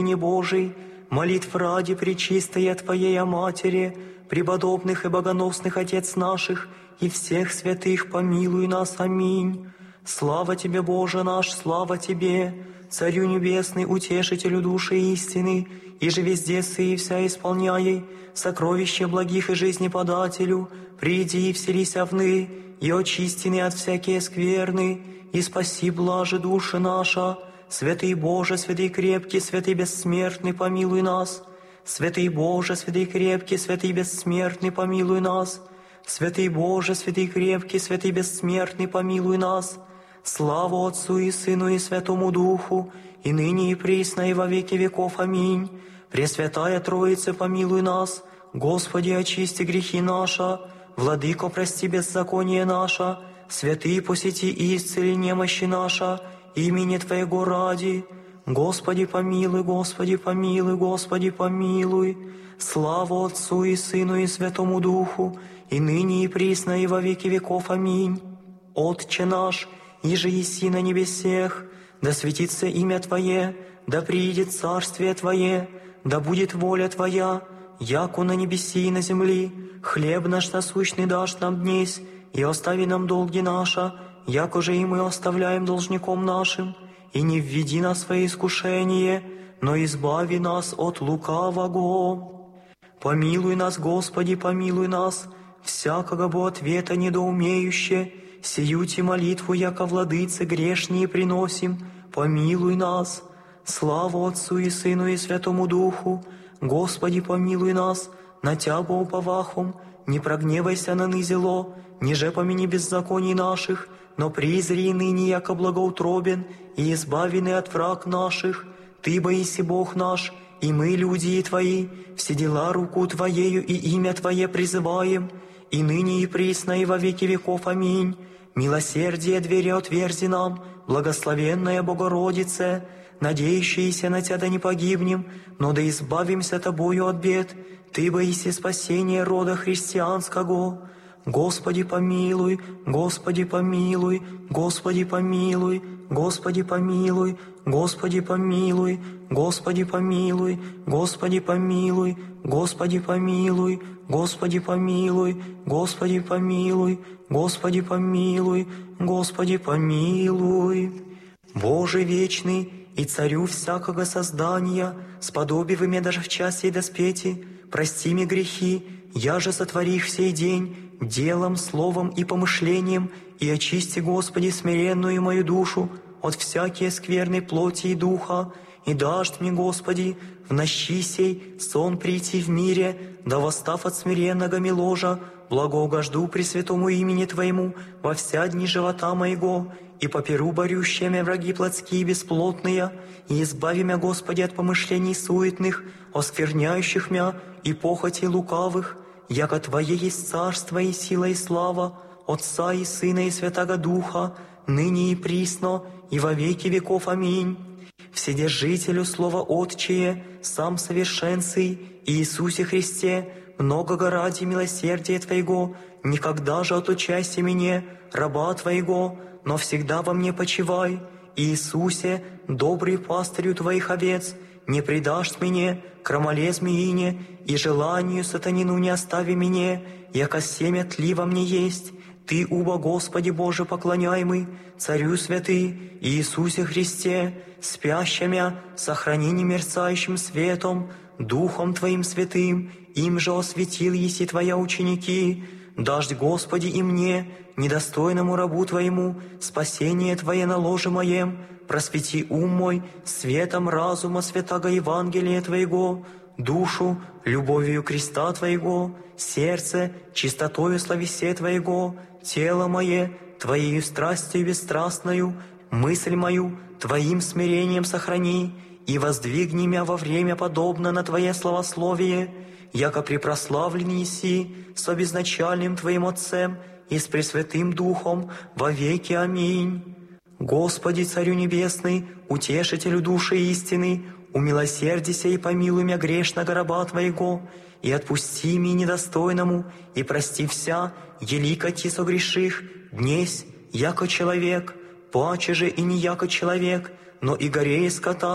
Божий, молитв ради пречистая Твоей Матери, преподобных и богоносных Отец наших и всех святых, помилуй нас. Аминь. Слава Тебе, Боже наш, слава Тебе, Царю Небесный, Утешителю души истины, и же везде сы и вся исполняй, сокровище благих и жизни подателю, приди и вселися вны, и очистины от всякие скверны, и спаси блаже души наша. Святый Боже, святый крепкий, святый бессмертный, помилуй нас. Святый Боже, святый крепкий, святый бессмертный, помилуй нас. Святый Боже, святый крепкий, святый бессмертный, помилуй нас. Слава Отцу и Сыну и Святому Духу, и ныне и присно и во веки веков. Аминь. Пресвятая Троица, помилуй нас. Господи, очисти грехи наши. Владыко, прости беззаконие наше. Святые, посети и исцели немощи наши, имени Твоего ради. Господи, помилуй, Господи, помилуй, Господи, помилуй. Слава Отцу и Сыну и Святому Духу, и ныне и присно и во веки веков. Аминь. Отче наш, иже еси на небесех, да светится имя Твое, да приидет царствие Твое, да будет воля Твоя, яко на небеси и на земли. Хлеб наш насущный дашь нам днесь, и остави нам долги наши, яко же и мы оставляем должником нашим, и не введи нас в свои искушение, но избави нас от лукавого. Помилуй нас, Господи, помилуй нас, всякого бы ответа недоумеюще, сию-те молитву, яко владыце грешние приносим, помилуй нас. Слава Отцу и Сыну и Святому Духу, Господи, помилуй нас, на Тябо уповахом, не прогневайся на нызело, ниже помяни беззаконий наших, но призри и ныне, яко благоутробен, и избавены от враг наших. Ты, боиси Бог наш, и мы, люди Твои, все дела руку Твоею и имя Твое призываем, и ныне и присно и во веки веков. Аминь. Милосердие двери отверзи нам, благословенная Богородице, надеющиеся на Тебя да не погибнем, но да избавимся Тобою от бед. Ты, боиси спасения рода христианского. Господи, помилуй, Господи, помилуй, Господи, помилуй, Господи, помилуй, Господи, помилуй, Господи, помилуй, Господи, помилуй, Господи, помилуй, Господи, помилуй, Господи, помилуй, Господи, помилуй, Господи, помилуй. Боже вечный и Царю всякого создания, сподобив мне даже в час сей доспети, прости мне грехи, я же сотвори их сей день, делом, словом и помышлением, и очисти, Господи, смиренную мою душу от всякие скверной плоти и духа, и дашь мне, Господи, в нощи сей сон прийти в мире, да восстав от смиренного миложа, благоугожду пресвятому имени Твоему во вся дни живота моего, и поперу борющие мя враги плотские и бесплотные, и избави мя, Господи, от помышлений суетных, оскверняющих мя и похоти лукавых, яко Твое есть царство и сила и слава, Отца и Сына и Святаго Духа, ныне и присно, и во веки веков. Аминь. Вседержителю Слова Отчее, сам совершенный, Иисусе Христе, многого ради милосердия Твоего, никогда же отучайся мне, раба Твоего, но всегда во мне почивай. Иисусе, добрый пастырю Твоих овец, не предашь мне, крамоле змеине, и желанию сатанину не остави мне, яко семя тли во мне есть. Ты, уба Господи Боже поклоняемый, Царю святый, Иисусе Христе, спящими сохрани немерцающим светом, Духом Твоим святым, им же осветил еси Твоя ученики. Дашь, Господи, и мне, недостойному рабу Твоему, спасение Твое на ложе моем, просвети ум мой светом разума святаго Евангелия Твоего, душу любовью креста Твоего, сердце чистотою словесе Твоего, тело мое Твоею страстью бесстрастною, мысль мою Твоим смирением сохрани, и воздвигни мя во время подобно на Твое славословие, яко препрославлен еси с обезначальным Твоим Отцем и с Пресвятым Духом во веки. Аминь. Господи, Царю Небесный, Утешителю души истины, умилосердися и помилуй мя грешного раба Твоего, и отпусти ми недостойному, и прости вся, елико ти согреших, днесь, яко человек, паче же и не яко человек, но и горея скота,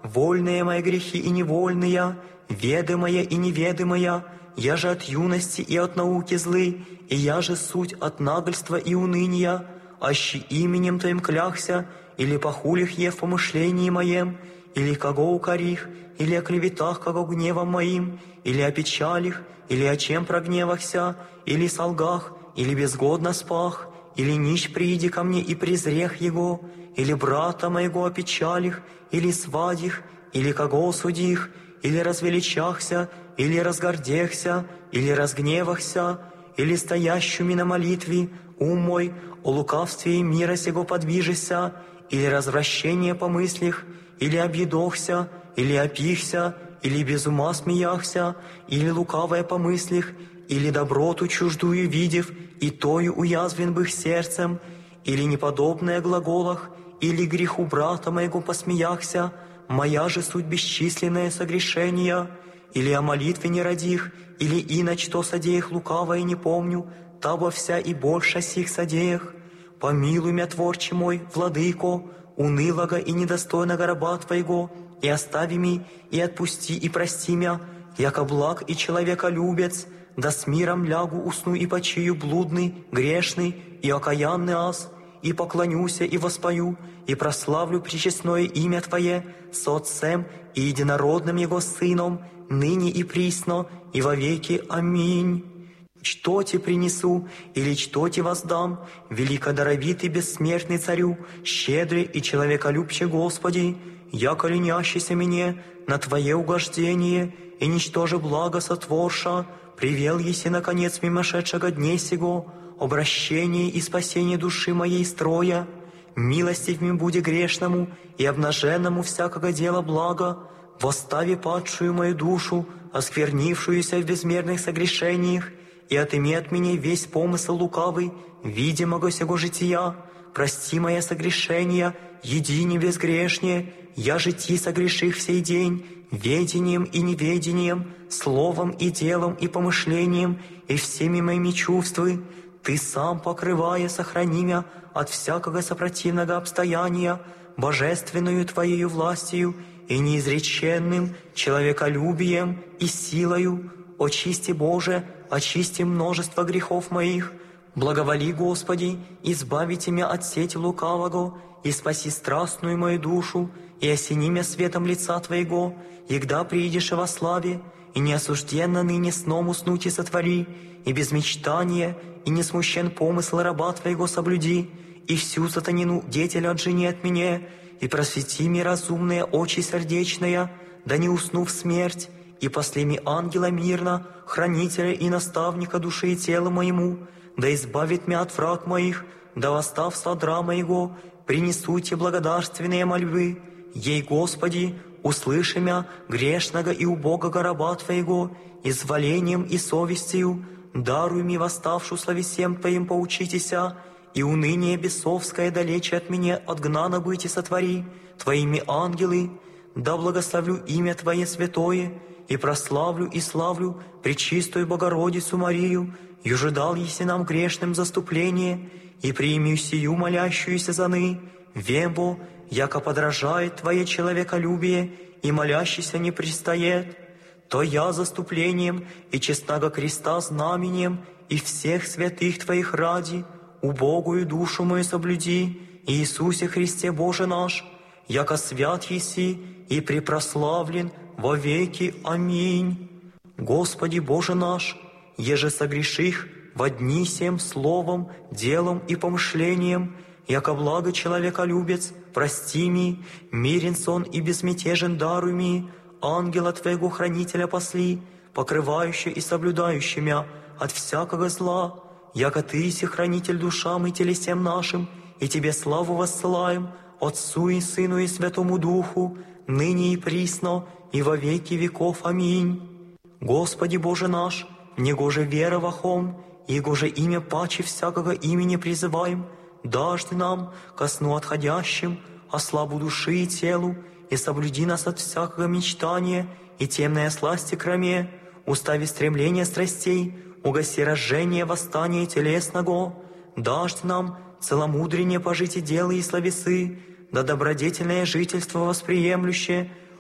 вольные мои грехи и невольные, ведомые и неведомые, я же от юности и от науки злы, и я же суть от нагльства и уныния, аще именем Твоим клялся, или похулих е в помышлении моем, или кого укорих, или о клеветах, кого гневом моим, или о печалях, или о чем прогневахся, или солгах, или безгодно спах, или нищ прииди ко мне и презрех его, или брата моего опечалих, или свадих, или кого осудих, или развеличахся, или разгордехся, или разгневахся, или стоящими на молитве, ум мой, о лукавстве и мира сего подвижися, или развращение по мыслях, или объедохся, или опихся, или без ума смеяхся, или лукавое по мыслях, или доброту чуждую видев, и тою уязвлен бых сердцем, или неподобное глаголах, или греху брата моего посмеяхся, моя же суть бесчисленное согрешения, или о молитве не родих, или иначе то содеях лукавое не помню, того вся и больше сих содеях. Помилуй мя, Творче мой, Владыко, унылого и недостойного раба Твоего, и остави ми, и отпусти, и прости мя, яко благ и человеколюбец, да с миром лягу, усну и почию блудный, грешный и окаянный аз, и поклонюся, и воспою, и прославлю пречестное имя Твое с Отцем и единородным Его Сыном, ныне и присно, и во веки. Аминь. Что Те принесу, или что Те воздам, великодаровитый бессмертный Царю, щедрый и человеколюбче Господи, яко ленящийся мне на Твое угождение, и ничтоже благо сотворша, привел еси наконец мимошедшего дней сего, обращение и спасение души моей строя, милостив ми буди грешному и обнаженному всякого дела блага, восстави падшую мою душу, осквернившуюся в безмерных согрешениях, и отыми от меня весь помысл лукавый, видимого сего жития, прости мои согрешения, едине безгрешнее, я жити согреших всей день, ведением и неведением, словом и делом и помышлением, и всеми моими чувствами. Ты сам, покрывая, сохрани мя от всякого сопротивного обстояния, божественную Твоею властью и неизреченным человеколюбием и силою. Очисти, Боже, очисти множество грехов моих. Благоволи, Господи, избавите меня от сети лукавого, и спаси страстную мою душу, и осени меня светом лица Твоего, егда приидешь во славе, и неосужденно ныне сном уснуть и сотвори, и без мечтания, и не смущен помысл раба Твоего соблюди, и всю сатанину детеля отжени от меня, и просвети мне разумные очи сердечные, да не усну в смерть, и после ми ангела мирно, хранителя и наставника души и тела моему, да избавит меня от враг моих, да восстав содра моего, принесуйте благодарственные мольбы. Ей, Господи, услыши мя, грешного и убогого раба Твоего, изволением и совестью, даруй ми восставшу словесем Твоим поучитеся, и уныние бесовское далече от меня отгнано быть и сотвори, Твоими ангелы, да благословлю имя Твое святое, и прославлю и славлю Пречистую Богородицу Марию, юже дал еси нам грешным заступление, и прими сию молящуюся заны, вембо, яко подражает Твое человеколюбие, и молящийся не пристает, то я заступлением и честного креста знаменем и всех святых Твоих ради, убогую душу мою соблюди, Иисусе Христе Боже наш, яко свят еси и препрославлен во веки. Аминь. Господи Боже наш, еже согреших во дни сем словом, делом и помышлением, яко благо человеколюбец, прости ми, мирен сон и безмятежен даруй ми, ангела Твоего хранителя посли, покрывающий и соблюдающий мя от всякого зла, яко Ты еси хранитель душам и телесем нашим, и Тебе славу воссылаем, Отцу и Сыну и Святому Духу, ныне и присно, и во веки веков. Аминь. Господи Боже наш, негоже вера вахом, Егоже имя паче всякого имени призываем, дашь Ты нам ко сну отходящим, о славу души и телу, и соблюди нас от всякого мечтания и темной сласти кроме, устави стремления страстей, угаси разжение восстания телесного, дашь Ты нам целомудрение пожить и дела и словесы, да добродетельное жительство восприемлющее,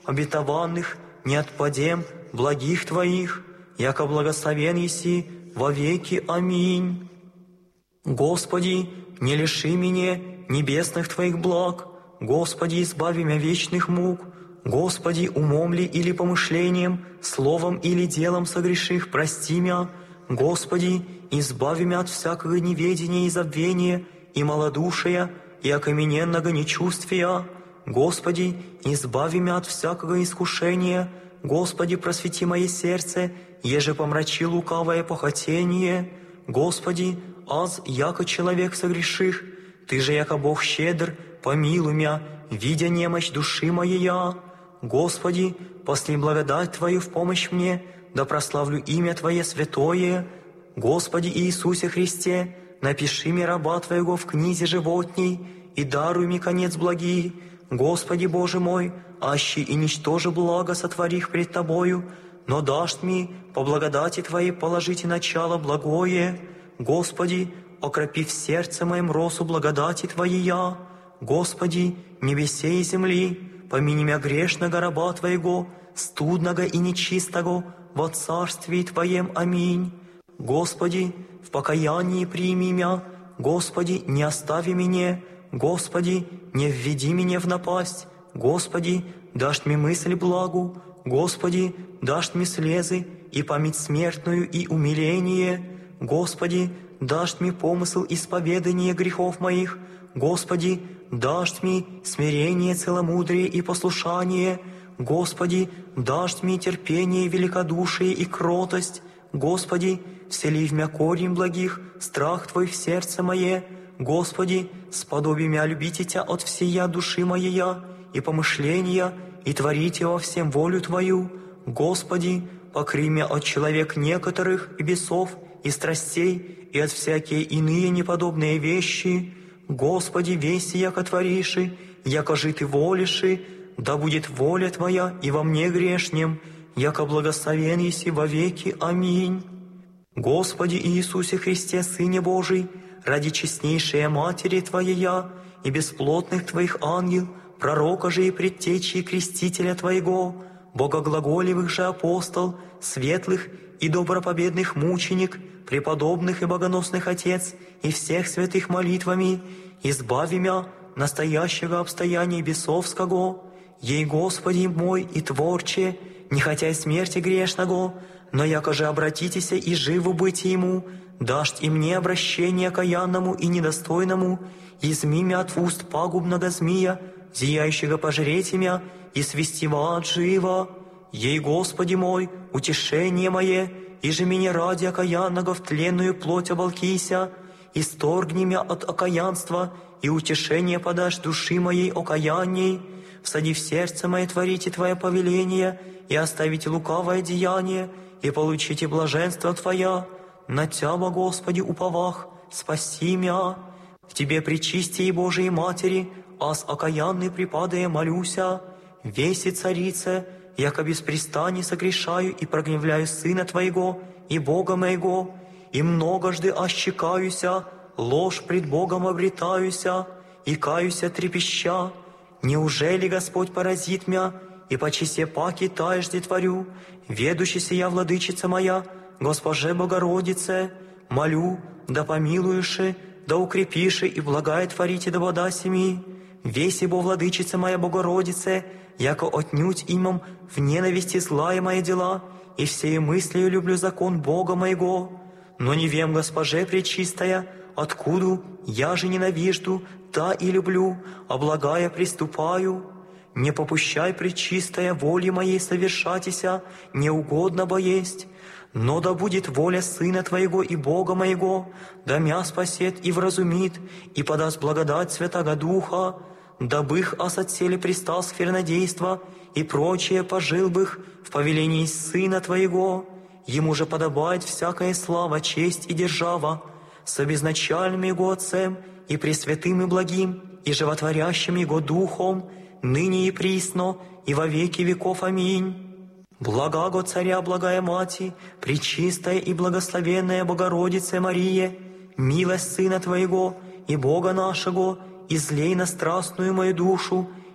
обетованных, не отпадем благих Твоих, яко благословен еси во веки. Аминь. Господи, не лиши меня небесных Твоих благ, Господи, избави меня вечных мук, Господи, умом ли или помышлением, словом или делом согреших, прости меня, Господи, избави меня от всякого неведения и забвения, и малодушия, и окамененного нечувствия, Господи, избави меня от всякого искушения, Господи, просвети мое сердце, еже помрачи лукавое похотение, Господи, аз, яко человек согреших, Ты же, яко Бог щедр, помилуй меня, видя немощь души моей. Господи, посли благодать Твою в помощь мне, да прославлю имя Твое святое. Господи Иисусе Христе, напиши мне раба Твоего в книзе животней и даруй мне конец благий. Господи Боже мой, аще и ничтоже благо сотворих пред Тобою, но дашь мне по благодати Твоей положите начало благое. Господи, окропи в сердце моем росу благодати Твоей. Господи, небесе и земли, помяни меня грешного раба Твоего, студного и нечистого, во царстве Твоем. Аминь. Господи, в покаянии прими меня, Господи, не остави меня, Господи, не введи меня в напасть, Господи, дашь мне мысль благу, Господи, дашь мне слезы и память смертную и умиление, Господи, дашь мне помысл исповедания грехов моих, Господи, дашь мне смирение, целомудрие и послушание, Господи, дашь мне терпение, великодушие и кротость, Господи, всели в мя корень благих, страх Твой в сердце мое, Господи, сподоби мя любите Тя от всея души моея и помышления, и творите во всем волю Твою, Господи, покрый мя от человек некоторых и бесов, и страстей, и от всякие иные неподобные вещи, Господи, веси, яко твориши, яко же Ты волиши, да будет воля Твоя и во мне грешнем, яко благословен еси во веки. Аминь. Господи Иисусе Христе, Сыне Божий, ради честнейшей Матери Твоея и бесплотных Твоих ангел, пророка же и предтечи и крестителя Твоего, богоглаголевых же апостол, светлых и добропобедных мученик, преподобных и богоносных Отец, и всех святых молитвами, избави мя настоящего обстояния бесовского, ей, Господи мой и Творче, не хотя и смерти грешного, но яко же обратитеся и живу быть Ему, дашь и мне обращение окаянному и недостойному, изми мя от уст пагубного змея, зияющего пожреть мя, и свести в ад живо. Ей, Господи мой, утешение мое, и же меня ради окаянного в тленную плоть оболкися, исторгни мя от окаянства, и утешение подашь души моей окаянней, всади в сердце мое творите Твое повеление, и оставите лукавое деяние, и получите блаженство Твоя. На Тяба, Господи, уповах, спаси мя. В Тебе, пречистие Божией Матери, аз окаянный припадая молюся, веси царице, яко беспрестанно согрешаю и прогневляю Сына Твоего и Бога моего, и многожды ощекаюся, ложь пред Богом обретаюся, и каюся трепеща. Неужели Господь поразит мя, и по чесе паки таежде творю, ведущийся я, владычица моя, Госпоже Богородице, молю, да помилуеши, да укрепиши и благое творите да вода семи. Веси бо, владычица моя Богородице, яко отнюдь имам в ненависти злая мои дела, и всею мыслью люблю закон Бога моего. Но не вем, Госпоже пречистая, откуда я же ненавижду, та и люблю, а благая приступаю. Не попущай, пречистая, воли моей совершатися, неугодно бо есть. Но да будет воля Сына Твоего и Бога моего, да мя спасет и вразумит, и подаст благодать Святаго Духа, дабы их ас отселе пристал сквернодейства и прочее пожил бы их в повелении Сына Твоего. Ему же подобает всякая слава, честь и держава, с обезначальным Его Отцем и пресвятым и благим, и животворящим Его Духом, ныне и присно, и во веки веков. Аминь. Благаго Царя, благая Мати, пречистая и благословенная Богородице Мария, милость Сына Твоего и Бога нашего, излей на страстную мою душу,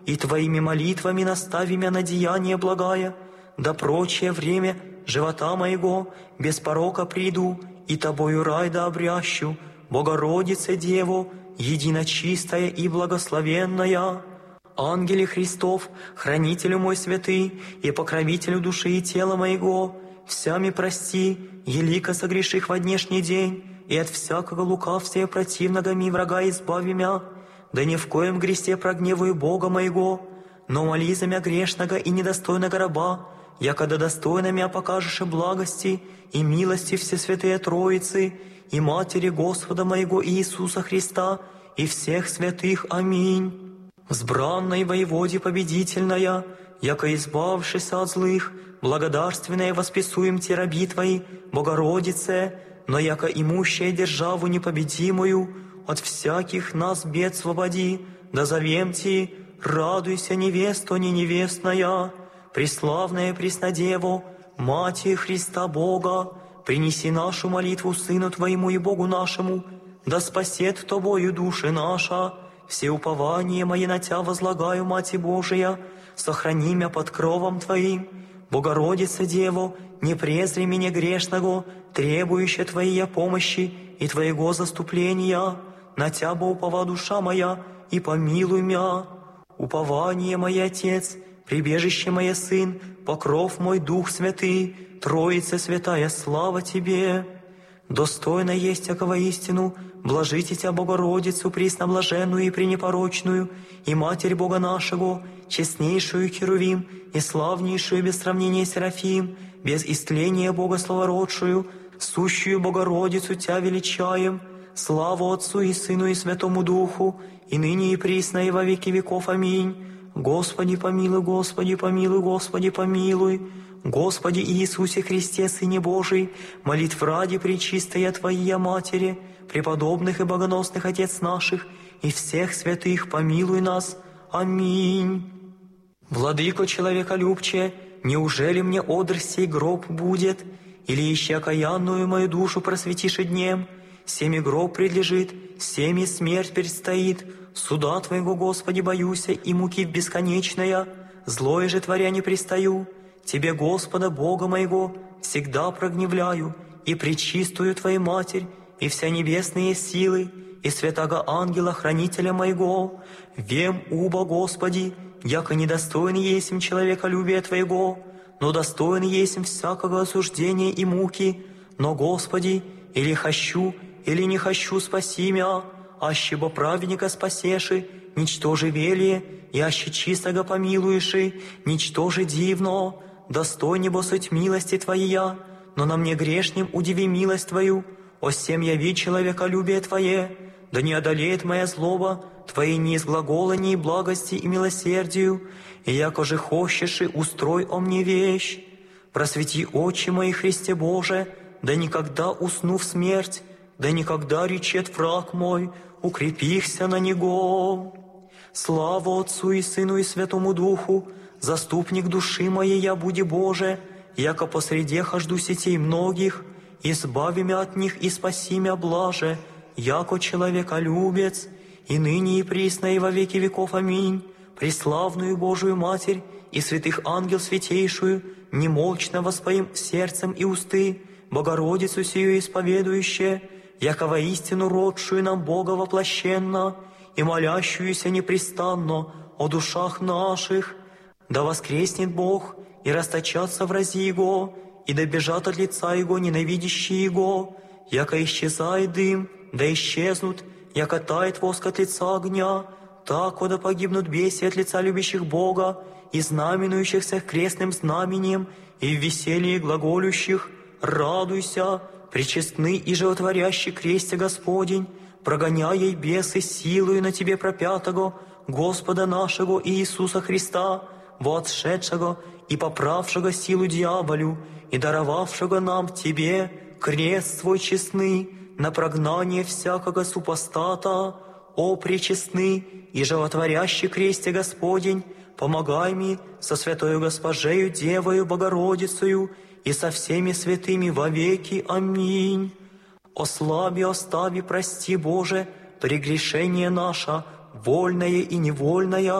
и Твоими молитвами настави меня на деяние благая, да прочее время живота моего без порока приду, и Тобою рай да обрящу, Богородице Дево, едино чистая и благословенная. Ангеле Христов, хранителю мой святый и покровителю души и тела моего, всями прости, елико согреших во днешний день, и от всякого лукавствия противного ми врага избави мя, да ни в коем грехе прогневаю Бога моего, но моли за мя грешного и недостойного раба, якогда достойно мя покажешь и благости и милости Всесвятые Троицы и Матери Господа моего Иисуса Христа и всех святых. Аминь. Взбранной воеводе победительная, яко избавшися от злых, благодарственное восписуем те раби Твои, Богородице, но яко имущая державу непобедимую, от всяких нас бед свободи, да зовем Ти, радуйся, невесто не невестная, преславная Преснодево, Мати Христа Бога, принеси нашу молитву Сыну Твоему и Богу нашему, да спасет Тобою души наша. Все упование мои на Тя возлагаю, Мати Божия, сохрани мя под кровом Твоим. Богородица Дево, не презри меня грешного, требующая Твоей помощи и Твоего заступления. На Тя бо упова душа моя, и помилуй мя. Упование мой Отец, прибежище мое Сын, покров мой Дух Святый, Троица Святая, слава Тебе. Достойно есть якого истину, блажите Тя Богородицу, пресноблаженную и пренепорочную, и Матерь Бога нашего, честнейшую Херувим, и славнейшую без сравнения Серафим, без истления Бога словородшую, сущую Богородицу Тя величаем, славу Отцу и Сыну и Святому Духу, и ныне и присно и во веки веков. Аминь. Господи помилуй, Господи помилуй, Господи помилуй. Господи Иисусе Христе, Сыне Божий, молитв ради пречистая Твоя Матери, преподобных и богоносных Отец наших, и всех святых помилуй нас. Аминь. Владыко человеколюбче, неужели мне одр сей гроб будет, или еще окаянную мою душу просветишь и днем? Семи гроб предлежит, семи смерть предстоит, суда Твоего, Господи, боюся, и муки бесконечная, злое же творя не пристаю. Тебе, Господа, Бога моего, всегда прогневляю, и пречистую Твою Матерь, и вся небесные силы, и святого ангела, хранителя моего. Вем уба, Господи, яко недостоин есмь человеколюбия Твоего, но достоин есмь всякого осуждения и муки. Но, Господи, или хочу, или не хочу, спаси мя, аще бо праведника спасеши, ничтоже велие, и аще чистого помилуеши, ничтоже дивно. Достойне бо суть милости Твоя, но на мне грешним удиви милость Твою, о сем яви человеколюбие Твое, да не одолеет моя злоба Твоей неизглаголании благости и милосердию, и яко же хочешь, устрой о мне вещь. Просвети очи мои, Христе Боже, да никогда усну в смерть, да никогда речет враг мой, укрепихся на него. Слава Отцу и Сыну и Святому Духу, заступник души моей я буди Боже, яко посреди хожду сетей многих, избави мя от них и спаси мя блаже, яко человеколюбец, и ныне и присно и во веки веков. Аминь. Преславную Божию Матерь и святых ангел святейшую, немолчно воспоим сердцем и усты, Богородицу сию исповедующее, яко воистину родшую нам Бога воплощенно, и молящуюся непрестанно о душах наших. Да воскреснет Бог, и расточатся врази Его, и добежат от лица Его ненавидящие Его, яко исчезает дым, да исчезнут, яко тает воск от лица огня, так, да погибнут беси от лица любящих Бога, и знаменующихся крестным знаменем, и в веселье глаголющих. Радуйся, пречестный и животворящий кресте Господень, прогоняй бесы силою на Тебе пропятого, Господа нашего Иисуса Христа, воотшедшего и поправшего силу дьяволю, и даровавшего нам Тебе крест свой честный на прогнание всякого супостата. О пречестный и животворящий кресте Господень, помогай мне со святою Госпожею Девою Богородицею и со всеми святыми вовеки. Аминь. Ослаби, остави, прости, Боже, прегрешение наше, вольное и невольное,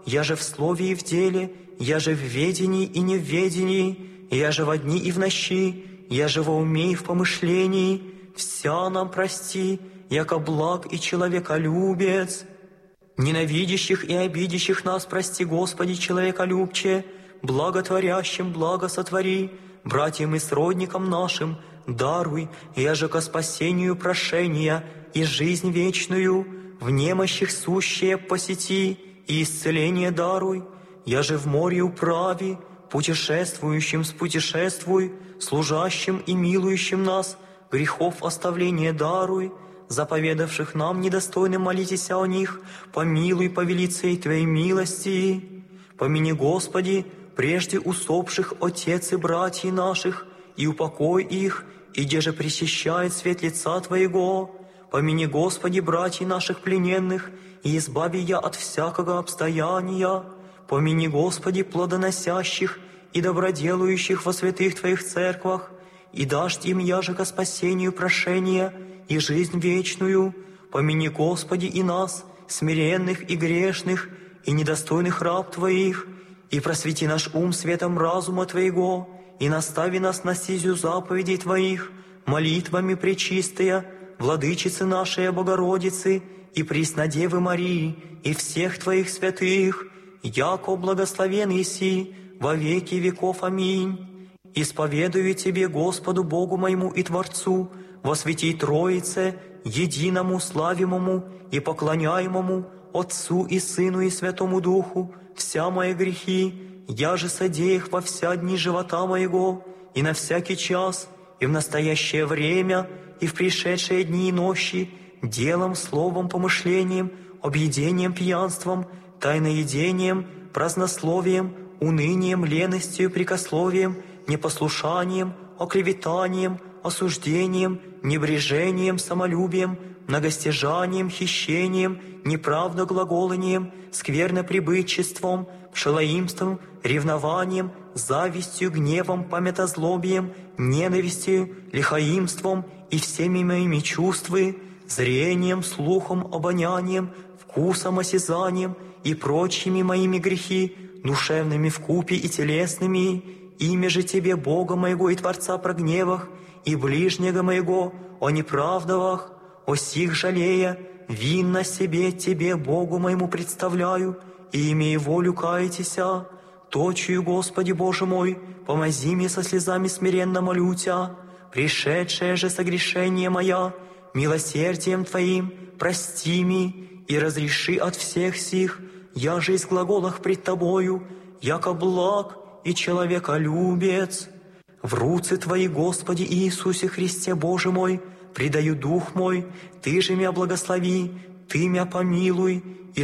я же в слове и в деле, я же в ведении и не в ведении, я же во дни и в ночи, я же во уме и в помышлении. Вся нам прости, яко благ и человеколюбец. Ненавидящих и обидящих нас прости, Господи, человеколюбче, благотворящим благо сотвори, братьям и сродникам нашим даруй, я же ко спасению прошения и жизнь вечную, в немощих сущее посети и исцеление даруй, я же в море управи, путешествующим спутешествуй, служащим и милующим нас, грехов оставление даруй, заповедавших нам недостойным молитесь о них, помилуй по велицей Твоей милости. Помяни, Господи, прежде усопших отец и братьев наших, и упокой их, и где же пресещает свет лица Твоего. Помяни, Господи, братьев наших плененных, и избави я от всякого обстояния. Помяни, Господи, плодоносящих и доброделающих во святых Твоих церквах, и дашь им яже ко спасению прошения и жизнь вечную. Помяни, Господи, и нас, смиренных и грешных, и недостойных раб Твоих, и просвети наш ум светом разума Твоего, и настави нас на стезю заповедей Твоих, молитвами пречистая, Владычицы нашей Богородицы, и Преснодевы Марии, и всех Твоих святых, яко благословен еси во веки веков. Аминь. Исповедую Тебе, Господу Богу моему и Творцу, во святей Троице, единому славимому и поклоняемому Отцу и Сыну и Святому Духу, вся мои грехи, я же содею их во вся дни живота моего, и на всякий час, и в настоящее время, и в пришедшие дни и ночи, делом, словом, помышлением, объедением, пьянством, тайноедением, празднословием, унынием, леностью, прикословием, непослушанием, оклеветанием, осуждением, небрежением, самолюбием, многостяжанием, хищением, неправдоглаголанием, скверноприбытчеством, пшелоимством, ревнованием, завистью, гневом, памятозлобием, ненавистью, лихоимством и всеми моими чувствами, зрением, слухом, обонянием, вкусом, осязанием и прочими моими грехи, душевными вкупе и телесными, ими же Тебе, Бога моего и Творца, прогневах, и ближнего моего о неправдовах, о сих жалея, винно себе Тебе, Богу моему, представляю, и имея волю каетеся, точию, Господи Боже мой, помози мне со слезами смиренно молю Тя, пришедшее же согрешение моя, милосердием Твоим прости ми и разреши от всех сих, я же из глаголах пред Тобою, яко благ и человеколюбец. В руцы Твои, Господи Иисусе Христе Боже мой, предаю дух мой, Ты же меня благослови, Ты меня помилуй, и